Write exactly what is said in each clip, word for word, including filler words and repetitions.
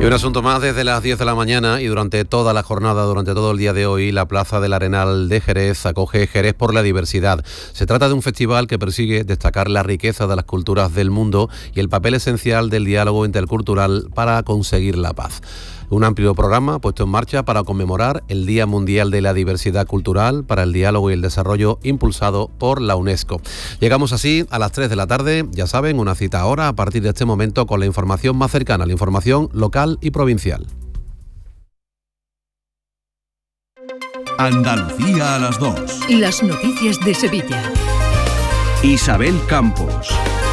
Y un asunto más, desde las diez de la mañana y durante toda la jornada, durante todo el día de hoy, la Plaza del Arenal de Jerez acoge Jerez por la diversidad. Se trata de un festival que persigue destacar la riqueza de las culturas del mundo y el papel esencial del diálogo intercultural para conseguir la paz. Un amplio programa puesto en marcha para conmemorar el Día Mundial de la Diversidad Cultural para el Diálogo y el Desarrollo, impulsado por la UNESCO. Llegamos así a las tres de la tarde, ya saben, una cita ahora a partir de este momento con la información más cercana, la información local y provincial. Andalucía a las dos. Las noticias de Sevilla. Isabel Campos.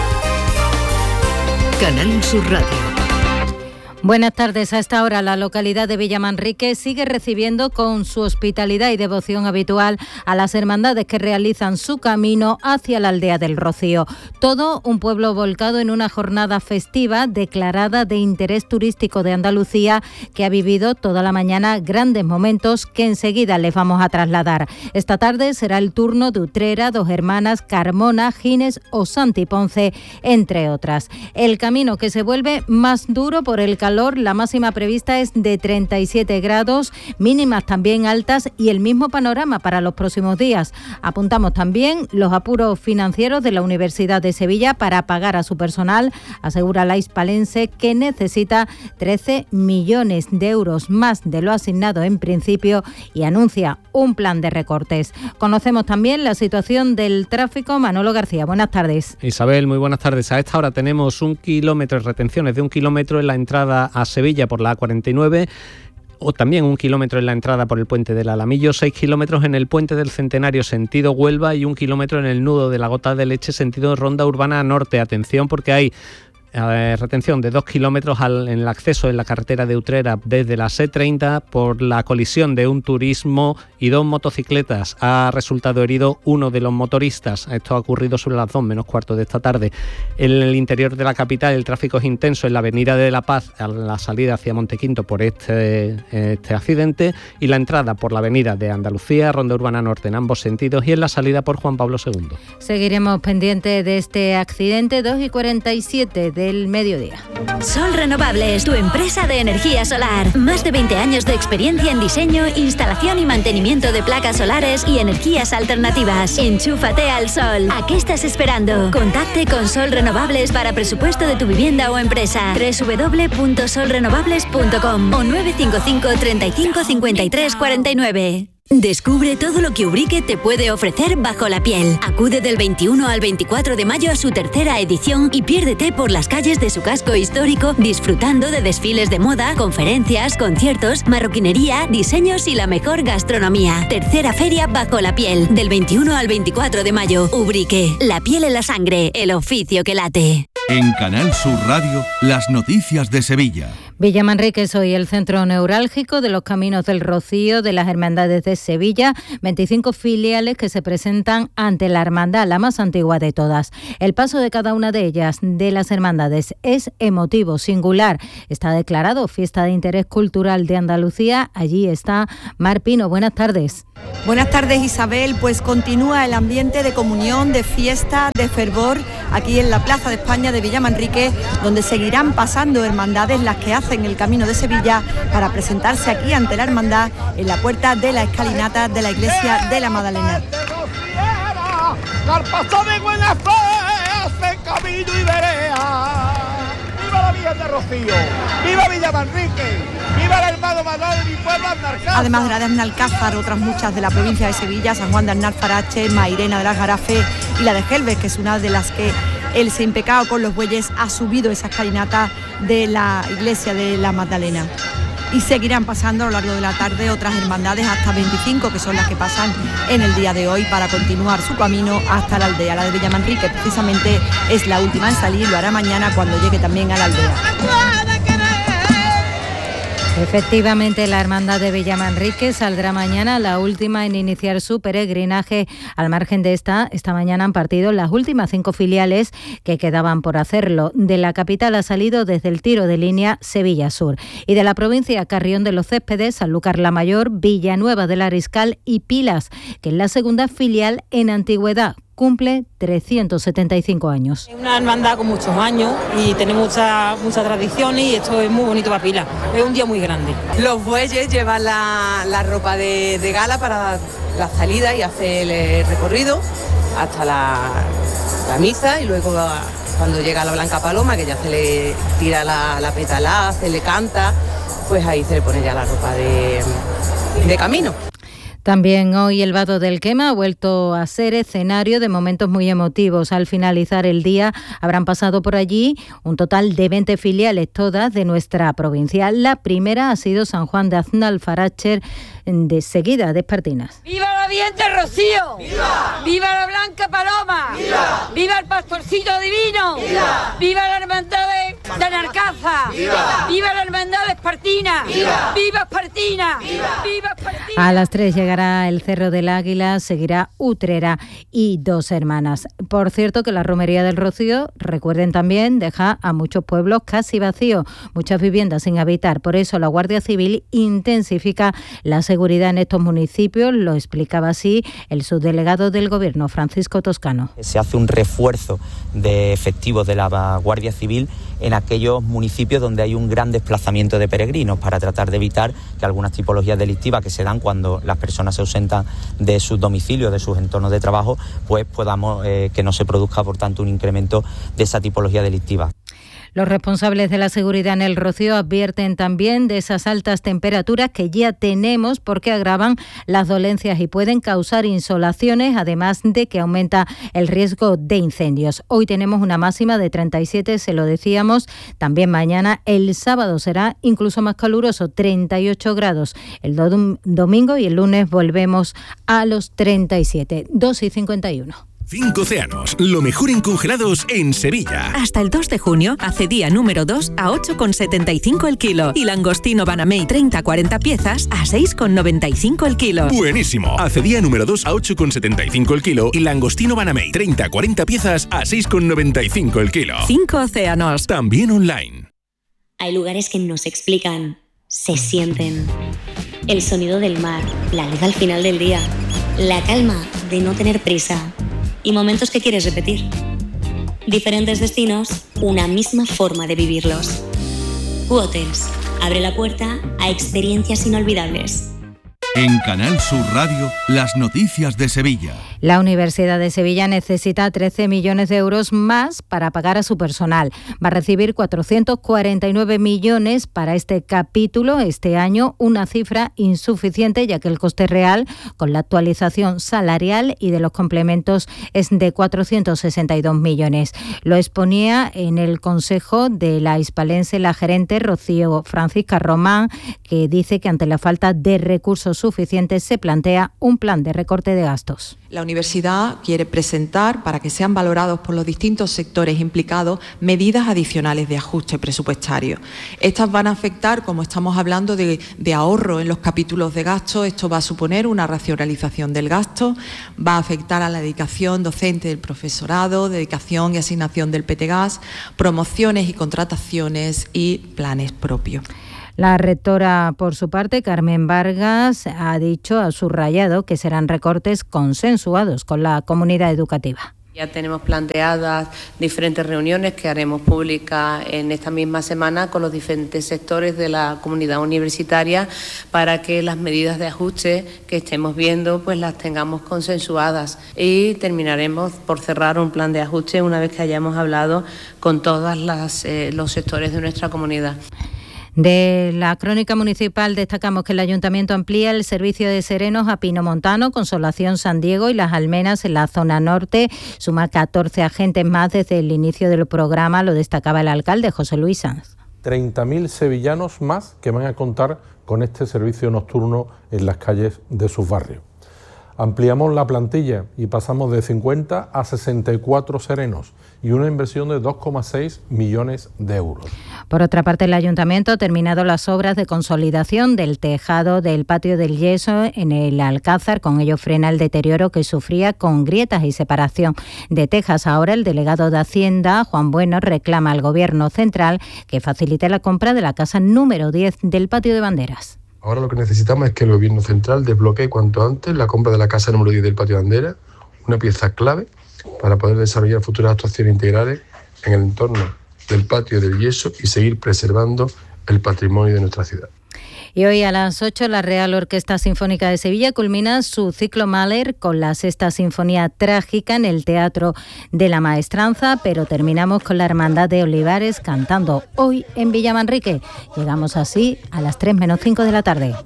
Canal Sur Radio. Buenas tardes. A esta hora la localidad de Villamanrique sigue recibiendo con su hospitalidad y devoción habitual a las hermandades que realizan su camino hacia la aldea del Rocío. Todo un pueblo volcado en una jornada festiva declarada de interés turístico de Andalucía, que ha vivido toda la mañana grandes momentos que enseguida les vamos a trasladar. Esta tarde será el turno de Utrera, Dos Hermanas, Carmona, Gines o Santi Ponce, entre otras. El camino que se vuelve más duro por el calor. La máxima prevista es de treinta y siete grados, mínimas también altas y el mismo panorama para los próximos días. Apuntamos también los apuros financieros de la Universidad de Sevilla para pagar a su personal. Asegura la hispalense que necesita trece millones de euros más de lo asignado en principio y anuncia un plan de recortes. Conocemos también la situación del tráfico. Manolo García, buenas tardes. Isabel, muy buenas tardes. A esta hora tenemos un kilómetro, retenciones de un kilómetro en la entrada a Sevilla por la A cuarenta y nueve, o también un kilómetro en la entrada por el puente del Alamillo, seis kilómetros en el puente del Centenario sentido Huelva y un kilómetro en el nudo de la Gota de Leche sentido Ronda Urbana Norte. Atención, porque hay Eh, retención de dos kilómetros al, en el acceso en la carretera de Utrera desde la C treinta por la colisión de un turismo y dos motocicletas. Ha resultado herido uno de los motoristas. Esto ha ocurrido sobre las dos menos cuarto de esta tarde. En el interior de la capital el tráfico es intenso en la avenida de La Paz a la salida hacia Montequinto por este, este accidente, y la entrada por la avenida de Andalucía, Ronda Urbana Norte en ambos sentidos, y en la salida por Juan Pablo segundo. Seguiremos pendientes de este accidente. Dos y cuarenta y siete del mediodía. Sol Renovables, tu empresa de energía solar. Más de veinte años de experiencia en diseño, instalación y mantenimiento de placas solares y energías alternativas. Enchúfate al sol. ¿A qué estás esperando? Contacte con Sol Renovables para presupuesto de tu vivienda o empresa. doble u doble u doble u punto sol renovables punto com o nueve cinco cinco, treinta y cinco, cincuenta y tres, cuarenta y nueve. Descubre todo lo que Ubrique te puede ofrecer bajo la piel. Acude del veintiuno al veinticuatro de mayo a su tercera edición y piérdete por las calles de su casco histórico, disfrutando de desfiles de moda, conferencias, conciertos, marroquinería, diseños y la mejor gastronomía. Tercera feria bajo la piel, del veintiuno al veinticuatro de mayo. Ubrique, la piel en la sangre, el oficio que late. En Canal Sur Radio, las noticias de Sevilla. Villamanrique es hoy el centro neurálgico de los Caminos del Rocío de las Hermandades de Sevilla, veinticinco filiales que se presentan ante la hermandad, la más antigua de todas. El paso de cada una de ellas, de las hermandades, es emotivo, singular. Está declarado Fiesta de Interés Cultural de Andalucía. Allí está Mar Pino. Buenas tardes. Buenas tardes, Isabel. Pues continúa el ambiente de comunión, de fiesta, de fervor aquí en la Plaza de España de Villamanrique, donde seguirán pasando hermandades, las que hacen el Camino de Sevilla, para presentarse aquí ante la hermandad en la puerta de la escalinata de la iglesia de la Magdalena. ¡Viva la Virgen de Rocío! ¡Viva Villamanrique! ¡Viva el hermano Manuel y mi pueblo Alcázar! Además de la Alcázar, otras muchas de la provincia de Sevilla, San Juan de Alnalfarache, Mairena de las Garafes y la de Gelbes, que es una de las que el Sempecao con los bueyes ha subido esa escalinata de la iglesia de la Magdalena. Y seguirán pasando a lo largo de la tarde otras hermandades, hasta veinticinco, que son las que pasan en el día de hoy para continuar su camino hasta la aldea. La de Villamanrique precisamente es la última en salir, lo hará mañana cuando llegue también a la aldea. Efectivamente, la hermandad de Villamanrique saldrá mañana, la última en iniciar su peregrinaje. Al margen de esta, esta mañana han partido las últimas cinco filiales que quedaban por hacerlo. De la capital ha salido desde el tiro de línea Sevilla Sur. Y de la provincia, Carrión de los Céspedes, Sanlúcar la Mayor, Villanueva del Ariscal y Pilas, que es la segunda filial en antigüedad. cumple trescientos setenta y cinco años. Es una hermandad con muchos años y tenemos muchas mucha tradiciones y esto es muy bonito para Pila. Es un día muy grande. Los bueyes llevan la, la ropa de, de gala para la salida y hacer el recorrido hasta la, la misa y luego cuando llega la Blanca Paloma, que ya se le tira la, la petalá, se le canta, pues ahí se le pone ya la ropa de, de camino. También hoy el Vado del Quema ha vuelto a ser escenario de momentos muy emotivos. Al finalizar el día habrán pasado por allí un total de veinte filiales, todas de nuestra provincia. La primera ha sido San Juan de Aznalfarache, de seguida de Espartinas. ¡Viva la Virgen Rocío! ¡Viva! ¡Viva la Blanca Paloma! ¡Viva! ¡Viva el Pastorcito Divino! ¡Viva! ¡Viva la Hermandad de, de Narcaza! ¡Viva! ¡Viva la Hermandad de Espartina! ¡Viva! ¡Viva Espartina! ¡Viva! ¡Viva Espartina! A las tres llegará el Cerro del Águila, seguirá Utrera y Dos Hermanas. Por cierto que la Romería del Rocío, recuerden también, deja a muchos pueblos casi vacíos, muchas viviendas sin habitar. Por eso la Guardia Civil intensifica la seguridad en estos municipios, lo explicaba así el subdelegado del Gobierno, Francisco Toscano. Se hace un refuerzo de efectivos de la Guardia Civil en aquellos municipios donde hay un gran desplazamiento de peregrinos para tratar de evitar que algunas tipologías delictivas que se dan cuando las personas se ausentan de sus domicilios, de sus entornos de trabajo, pues podamos eh, que no se produzca, por tanto, un incremento de esa tipología delictiva. Los responsables de la seguridad en el Rocío advierten también de esas altas temperaturas que ya tenemos porque agravan las dolencias y pueden causar insolaciones, además de que aumenta el riesgo de incendios. Hoy tenemos una máxima de treinta y siete, se lo decíamos, también mañana. El sábado será incluso más caluroso, treinta y ocho grados. El do- domingo y el lunes volvemos a los treinta y siete, dos y cincuenta y uno. Cinco océanos, lo mejor en congelados en Sevilla. Hasta el dos de junio, hace día número dos a ocho con setenta y cinco el kilo. Y langostino Banamey treinta a cuarenta piezas a seis con noventa y cinco el kilo. Buenísimo. Hace día número dos a ocho con setenta y cinco el kilo. Y langostino Banamey treinta a cuarenta piezas a seis con noventa y cinco el kilo. Cinco océanos. También online. Hay lugares que no se explican, se sienten. El sonido del mar, la luz al final del día, la calma de no tener prisa. Y momentos que quieres repetir. Diferentes destinos, una misma forma de vivirlos. U-Hotels abre la puerta a experiencias inolvidables. En Canal Sur Radio, las noticias de Sevilla. La Universidad de Sevilla necesita trece millones de euros más para pagar a su personal. Va a recibir cuatrocientos cuarenta y nueve millones para este capítulo este año, una cifra insuficiente ya que el coste real con la actualización salarial y de los complementos es de cuatrocientos sesenta y dos millones. Lo exponía en el Consejo de la Hispalense la gerente Rocío Francisca Román, que dice que ante la falta de recursos suficientes se plantea un plan de recorte de gastos. La universidad quiere presentar, para que sean valorados por los distintos sectores implicados, medidas adicionales de ajuste presupuestario. Estas van a afectar, como estamos hablando de, de ahorro en los capítulos de gasto, esto va a suponer una racionalización del gasto, va a afectar a la dedicación docente del profesorado, dedicación y asignación del P T Gas, promociones y contrataciones y planes propios. La rectora, por su parte, Carmen Vargas, ha dicho, ha subrayado que serán recortes consensuados con la comunidad educativa. Ya tenemos planteadas diferentes reuniones que haremos públicas en esta misma semana con los diferentes sectores de la comunidad universitaria para que las medidas de ajuste que estemos viendo pues las tengamos consensuadas y terminaremos por cerrar un plan de ajuste una vez que hayamos hablado con todos eh, los sectores de nuestra comunidad. De la crónica municipal destacamos que el Ayuntamiento amplía el servicio de serenos a Pinomontano, Consolación, San Diego y Las Almenas en la zona norte. Suma catorce agentes más desde el inicio del programa, lo destacaba el alcalde José Luis Sanz. treinta mil sevillanos más que van a contar con este servicio nocturno en las calles de sus barrios. Ampliamos la plantilla y pasamos de cincuenta a sesenta y cuatro serenos y una inversión de dos coma seis millones de euros. Por otra parte, el Ayuntamiento ha terminado las obras de consolidación del tejado del patio del Yeso en el Alcázar. Con ello frena el deterioro que sufría con grietas y separación de tejas. Ahora el delegado de Hacienda, Juan Bueno, reclama al Gobierno central que facilite la compra de la casa número diez del patio de Banderas. Ahora lo que necesitamos es que el Gobierno central desbloquee cuanto antes la compra de la casa número diez del patio de Banderas, una pieza clave para poder desarrollar futuras actuaciones integrales en el entorno del patio del Yeso y seguir preservando el patrimonio de nuestra ciudad. Y hoy a las ocho la Real Orquesta Sinfónica de Sevilla culmina su ciclo Mahler con la Sexta Sinfonía Trágica en el Teatro de la Maestranza, pero terminamos con la Hermandad de Olivares cantando hoy en Villamanrique. Llegamos así a las tres menos cinco de la tarde.